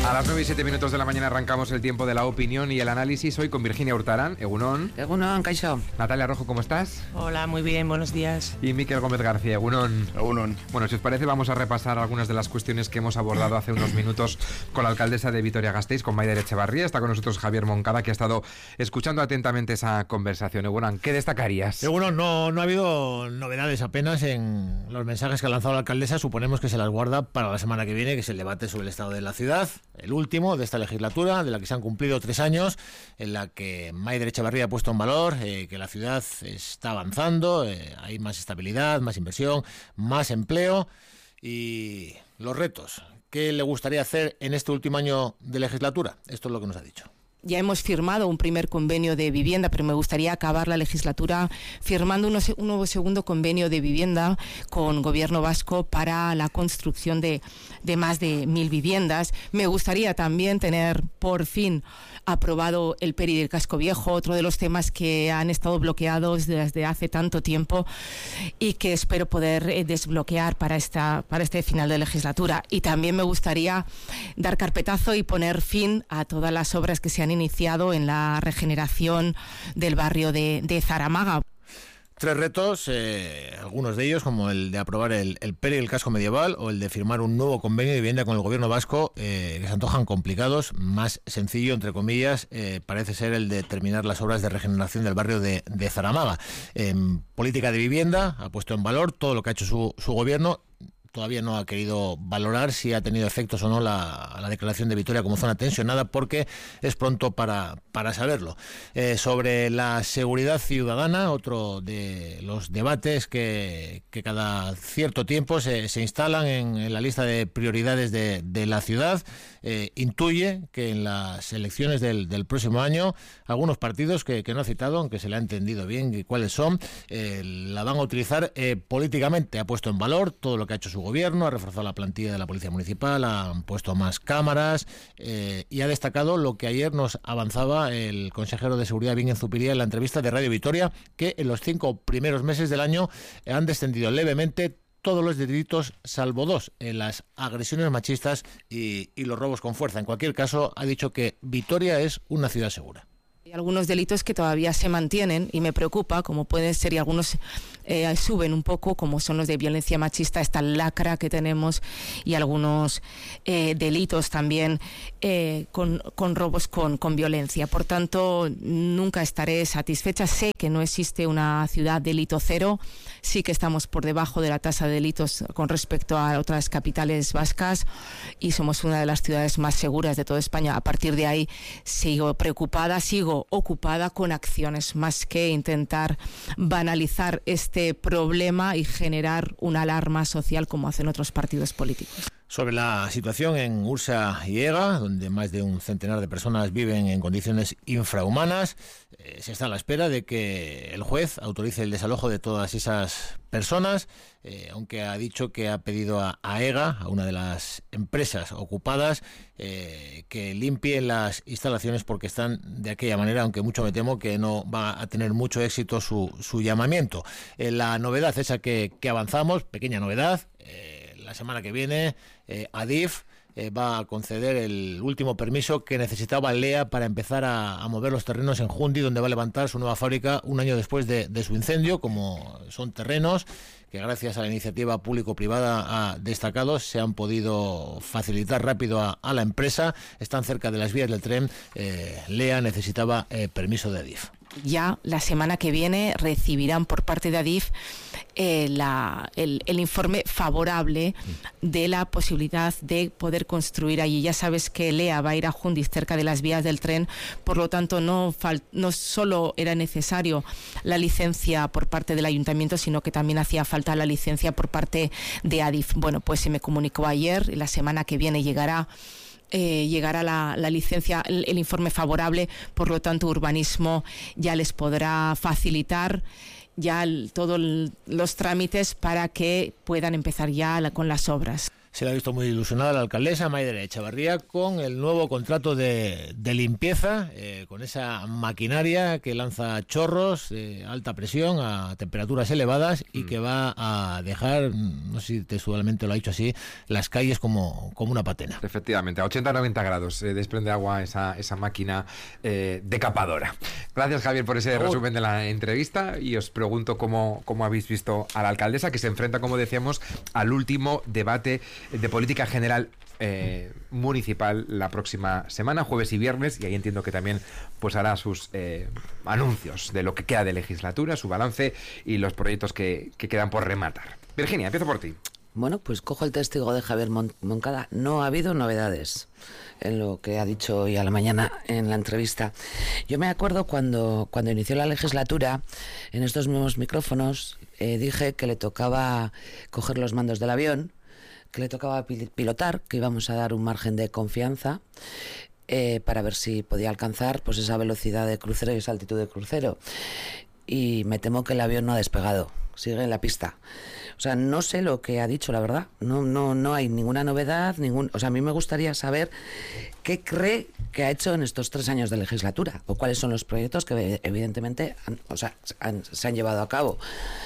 A las 9:07 de la mañana arrancamos el tiempo de la opinión y el análisis. Hoy con Virginia Hurtarán, Egunon. Egunon, Kaixo. Natalia Rojo, ¿cómo estás? Hola, muy bien, buenos días. Y Miquel Gómez García, Egunon. Egunon. Bueno, si os parece, vamos a repasar algunas de las cuestiones que hemos abordado hace unos minutos con la alcaldesa de Vitoria-Gasteiz, con Maider Etxebarria. Está con nosotros Javier Moncada, que ha estado escuchando atentamente esa conversación. Egunon, ¿qué destacarías? Egunon, no ha habido novedades apenas en los mensajes que ha lanzado la alcaldesa. Suponemos que se las guarda para la semana que viene, que es el debate sobre el estado de la ciudad, el último de esta legislatura, de la que se han cumplido 3 años, en la que Maider Etxebarria ha puesto en valor que la ciudad está avanzando, hay más estabilidad, más inversión, más empleo y los retos. ¿Qué le gustaría hacer en este último año de legislatura? Esto es lo que nos ha dicho. Ya hemos firmado un primer convenio de vivienda, pero me gustaría acabar la legislatura firmando un nuevo segundo convenio de vivienda con Gobierno vasco para la construcción de más de 1.000 viviendas. Me gustaría también tener por fin aprobado el PERI del Casco Viejo, otro de los temas que han estado bloqueados desde hace tanto tiempo y que espero poder desbloquear para este final de legislatura. Y también me gustaría dar carpetazo y poner fin a todas las obras que se han iniciado en la regeneración del barrio de Zaramaga. 3 retos, algunos de ellos como el de aprobar el PERI del casco medieval o el de firmar un nuevo convenio de vivienda con el gobierno vasco, que se antojan complicados. Más sencillo, entre comillas, parece ser el de terminar las obras de regeneración del barrio de Zaramaga. Política de vivienda ha puesto en valor todo lo que ha hecho su gobierno. Todavía no ha querido valorar si ha tenido efectos o no la declaración de Vitoria como zona tensionada, porque es pronto para saberlo. Sobre la seguridad ciudadana, otro de los debates que cada cierto tiempo se instalan en la lista de prioridades de la ciudad. Intuye que en las elecciones del próximo año algunos partidos que no ha citado, aunque se le ha entendido bien cuáles son, la van a utilizar políticamente. Ha puesto en valor todo lo que ha hecho su gobierno, ha reforzado la plantilla de la Policía Municipal, han puesto más cámaras y ha destacado lo que ayer nos avanzaba el consejero de Seguridad, Bingen Zupiria, en la entrevista de Radio Vitoria, que en los 5 primeros meses del año han descendido levemente todos los delitos, salvo 2, en las agresiones machistas y los robos con fuerza. En cualquier caso, ha dicho que Vitoria es una ciudad segura. Hay algunos delitos que todavía se mantienen y me preocupa, como pueden ser, y algunos suben un poco, como son los de violencia machista, esta lacra que tenemos, y algunos delitos también con robos con violencia. Por tanto, nunca estaré satisfecha. Sé que no existe una ciudad delito cero, sí que estamos por debajo de la tasa de delitos con respecto a otras capitales vascas y somos una de las ciudades más seguras de toda España. A partir de ahí sigo preocupada, sigo ocupada con acciones, más que intentar banalizar este problema y generar una alarma social como hacen otros partidos políticos. Sobre la situación en Ursa y Ega, donde más de un centenar de personas viven en condiciones infrahumanas, se está a la espera de que el juez autorice el desalojo de todas esas personas, aunque ha dicho que ha pedido a Ega, a una de las empresas ocupadas, que limpie las instalaciones porque están de aquella manera, aunque mucho me temo que no va a tener mucho éxito su llamamiento. La novedad esa que avanzamos, pequeña novedad, la semana que viene Adif va a conceder el último permiso que necesitaba Lea para empezar a mover los terrenos en Jundi, donde va a levantar su nueva fábrica un año después de su incendio. Como son terrenos que gracias a la iniciativa público-privada destacados se han podido facilitar rápido a la empresa, están cerca de las vías del tren, Lea necesitaba permiso de Adif. Ya la semana que viene recibirán por parte de Adif el informe favorable de la posibilidad de poder construir allí. Ya sabes que Lea va a ir a Jundiz, cerca de las vías del tren, por lo tanto no solo era necesario la licencia por parte del ayuntamiento, sino que también hacía falta la licencia por parte de Adif. Bueno, pues se me comunicó ayer, la semana que viene llegará la licencia, el informe favorable, por lo tanto Urbanismo ya les podrá facilitar ya todos los trámites para que puedan empezar ya con las obras. Se le ha visto muy ilusionada la alcaldesa Maider Echevarría con el nuevo contrato de limpieza, con esa maquinaria que lanza chorros de alta presión a temperaturas elevadas y que va a dejar, no sé si textualmente lo ha dicho así, las calles como una patena. Efectivamente, a 80-90 grados desprende agua esa máquina decapadora. Gracias, Javier, por ese resumen de la entrevista, y os pregunto cómo habéis visto a la alcaldesa, que se enfrenta, como decíamos, al último debate de política general municipal la próxima semana, jueves y viernes, y ahí entiendo que también pues hará sus anuncios de lo que queda de legislatura, su balance y los proyectos que quedan por rematar. Virginia, empiezo por ti. Bueno, pues cojo el testigo de Javier Moncada. No ha habido novedades en lo que ha dicho hoy a la mañana en la entrevista. Yo me acuerdo cuando inició la legislatura, en estos mismos micrófonos, dije que le tocaba coger los mandos del avión, que le tocaba pilotar, que íbamos a dar un margen de confianza para ver si podía alcanzar pues esa velocidad de crucero y esa altitud de crucero. Y me temo que el avión no ha despegado, sigue en la pista. O sea, no sé lo que ha dicho, la verdad. No hay ninguna novedad, o sea, a mí me gustaría saber qué cree que ha hecho en estos 3 años de legislatura, o cuáles son los proyectos que evidentemente se han llevado a cabo.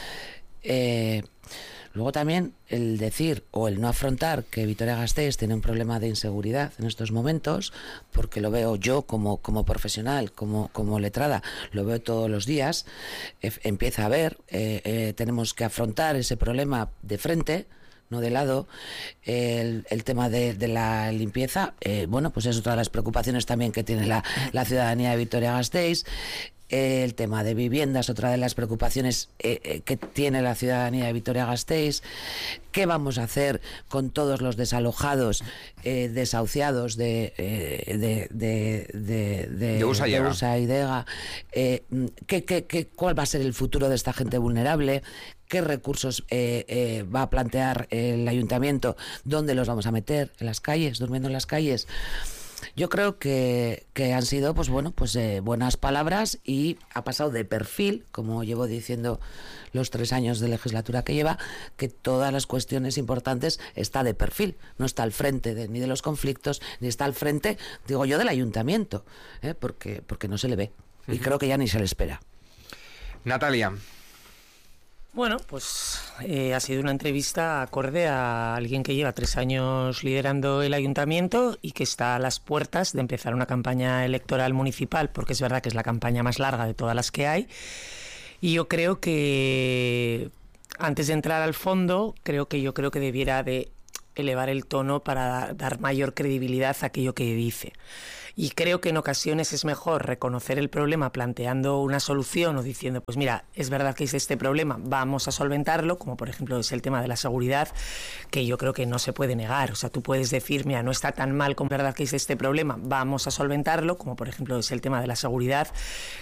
Luego también el decir o el no afrontar que Vitoria-Gasteiz tiene un problema de inseguridad en estos momentos, porque lo veo yo como profesional, como letrada, lo veo todos los días, empieza a ver, tenemos que afrontar ese problema de frente, no de lado. El tema de la limpieza, bueno, pues es otra de las preocupaciones también que tiene la ciudadanía de Vitoria-Gasteiz. El tema de viviendas, otra de las preocupaciones que tiene la ciudadanía de Vitoria-Gasteiz. ¿Qué vamos a hacer con todos los desalojados, desahuciados de USA y Dega? ¿Cuál va a ser el futuro de esta gente vulnerable? ¿Qué recursos va a plantear el ayuntamiento? ¿Dónde los vamos a meter? ¿En las calles? ¿Durmiendo en las calles? Yo creo que han sido buenas palabras, y ha pasado de perfil, como llevo diciendo los 3 años de legislatura que lleva, que todas las cuestiones importantes está de perfil, no está al frente ni de los conflictos, ni está al frente, digo yo, del ayuntamiento, porque no se le ve, y creo que ya ni se le espera. Natalia. Bueno, pues ha sido una entrevista acorde a alguien que lleva 3 años liderando el ayuntamiento y que está a las puertas de empezar una campaña electoral municipal, porque es verdad que es la campaña más larga de todas las que hay. Y yo creo que, antes de entrar al fondo, yo creo que debiera de elevar el tono para dar mayor credibilidad a aquello que dice. Y creo que en ocasiones es mejor reconocer el problema planteando una solución o diciendo, pues mira, es verdad que es este problema, vamos a solventarlo, como por ejemplo es el tema de la seguridad, que yo creo que no se puede negar. O sea, tú puedes decir, mira, no está tan mal, con verdad que es este problema, vamos a solventarlo, como por ejemplo es el tema de la seguridad,